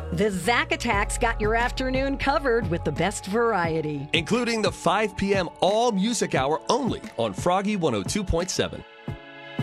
The Zack Attack's got your afternoon covered with the best variety. Including the 5 p.m. all music hour only on Froggy 102.7.